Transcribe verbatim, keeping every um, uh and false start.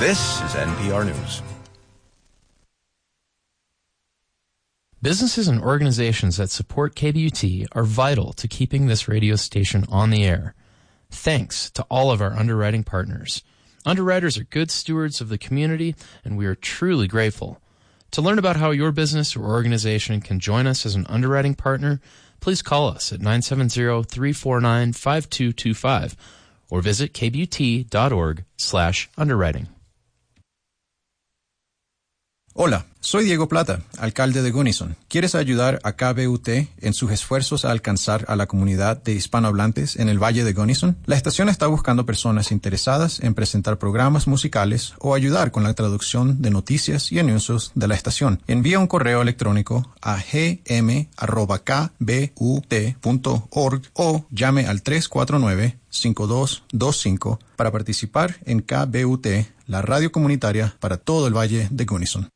This is N P R News. Businesses and organizations that support K B U T are vital to keeping this radio station on the air. Thanks to all of our underwriting partners. Underwriters are good stewards of the community, and we are truly grateful. To learn about how your business or organization can join us as an underwriting partner, please call us at nine seven zero, three four nine, five two two five or visit kbut.org slash underwriting. Hola, soy Diego Plata, alcalde de Gunnison. ¿Quieres ayudar a K B U T en sus esfuerzos a alcanzar a la comunidad de hispanohablantes en el Valle de Gunnison? La estación está buscando personas interesadas en presentar programas musicales o ayudar con la traducción de noticias y anuncios de la estación. Envía un correo electrónico a g m arroba k b u t punto org o llame al tres cuatro nueve, cinco dos dos cinco para participar en K B U T, la radio comunitaria para todo el Valle de Gunnison.